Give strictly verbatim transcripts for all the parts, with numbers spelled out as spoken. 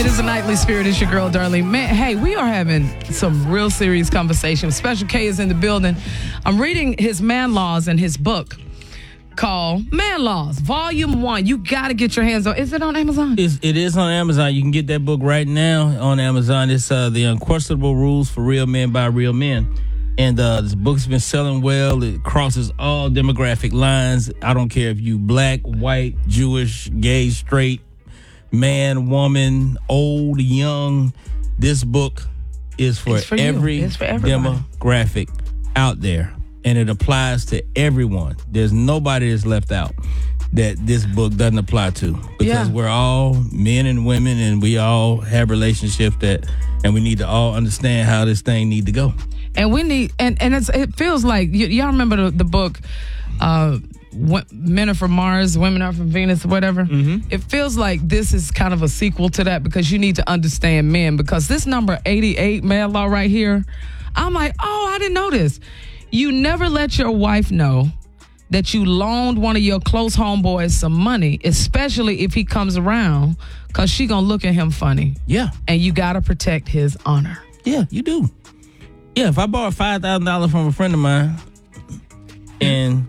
It is a nightly spirit. It's your girl, Darlene. Man, hey, we are having some real serious conversation. Special K is in the building. I'm reading his man laws in his book called Man Laws, Volume One. You got to get your hands on. Is it on Amazon? It's, it is on Amazon. You can get that book right now on Amazon. It's uh, The Unquestionable Rules for Real Men by Real Men. And uh, this book's been selling well. It crosses all demographic lines. I don't care if you black, white, Jewish, gay, straight, man, woman, old, young. This book is for, for every it's for demographic out there. And it applies to everyone. There's nobody that's left out that this book doesn't apply to. Because yeah. we're all men and women, and we all have relationships that, and we need to all understand how this thing need to go. And we need, and, and it's, it feels like, y- y'all remember the, the book, uh, Men Are From Mars, Women Are From Venus, or whatever? Mm-hmm. It feels like this is kind of a sequel to that because you need to understand men. Because this number eighty-eight, man law right here, I'm like, oh, I didn't know this. You never let your wife know that you loaned one of your close homeboys some money, especially if he comes around, because she gonna look at him funny. Yeah. And you gotta protect his honor. Yeah, you do. Yeah, if I borrowed five thousand dollars from a friend of mine and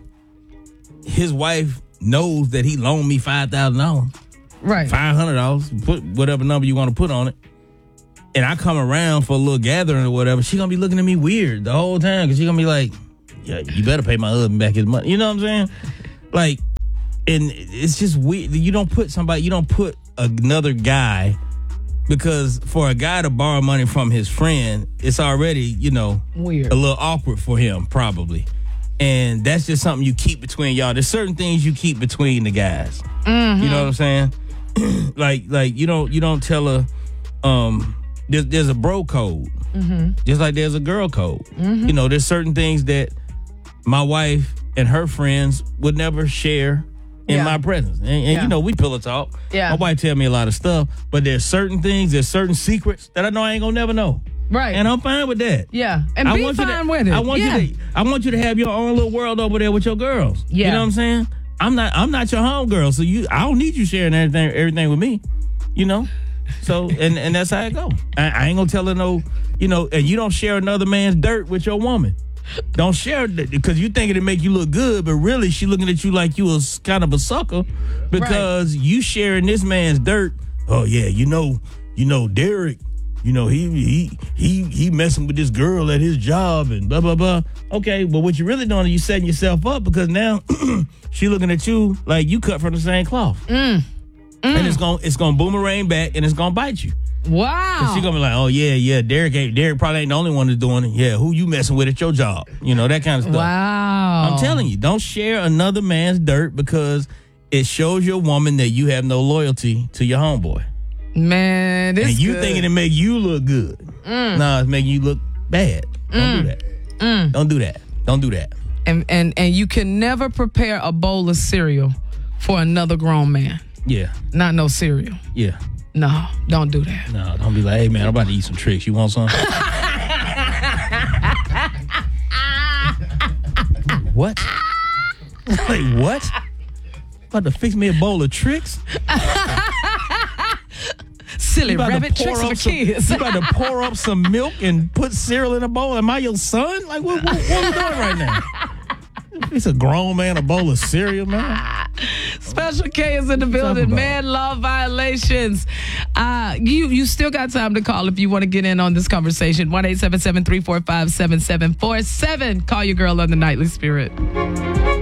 his wife knows that he loaned me five thousand dollars, right, five hundred dollars, put whatever number you want to put on it, and I come around for a little gathering or whatever, she going to be looking at me weird the whole time because she going to be like, yeah, you better pay my husband back his money. You know what I'm saying? Like, and it's just weird. You don't put somebody, you don't put another guy, because for a guy to borrow money from his friend, it's already, you know, weird, a little awkward for him, probably. And that's just something you keep between y'all. There's certain things you keep between the guys. Mm-hmm. You know what I'm saying? like, like you don't, you don't tell a, um, there's, there's a bro code, mm-hmm. just like there's a girl code. Mm-hmm. You know, there's certain things that my wife and her friends would never share in yeah. my presence. And, and yeah. you know, we pillow talk. Yeah. My wife tell me a lot of stuff, but there's certain things, there's certain secrets that I know I ain't gonna never know. Right. And I'm fine with that. Yeah. And I be want fine you to, with it. I want yeah. you to I want you to have your own little world over there with your girls. Yeah. You know what I'm saying? I'm not I'm not your homegirl, so you I don't need you sharing everything everything with me. You know? So and, and that's how it go. I, I ain't gonna tell her no, you know, and you don't share another man's dirt with your woman. Don't share it because you think it'll make you look good, but really she looking at you like you was kind of a sucker because right. you sharing this man's dirt. Oh yeah, you know, you know, Derek, you know, he he he he messing with this girl at his job and blah blah blah. Okay, but what you really doing is you setting yourself up because now she looking at you like you cut from the same cloth. Mm. Mm. And it's gonna it's gonna boomerang back and it's gonna bite you. Wow. She gonna be like, oh yeah, yeah, Derek ain't Derek probably ain't the only one that's doing it. Yeah, who you messing with at your job? You know, that kind of stuff. Wow. I'm telling you, don't share another man's dirt because it shows your woman that you have no loyalty to your homeboy. Man, this and you good. thinking it make you look good. Mm. Nah, it's making you look bad. Don't mm. do that. Mm. Don't do that. Don't do that. And and and you can never prepare a bowl of cereal for another grown man. Yeah. Not no cereal. Yeah. No, don't do that. No, don't be like, hey, man, I'm about to eat some tricks. You want some? What? Wait, what? About to fix me a bowl of tricks? Silly rabbit tricks for some, kids. You about to pour up some milk and put cereal in a bowl? Am I your son? Like, what, what, what are we doing right now? It's a grown man, a bowl of cereal, man. Special K is in the building. Man, law violations. Uh, you you still got time to call if you want to get in on this conversation. one eight seven seven, three four five, seven seven four seven. Call your girl on the Nightly Spirit.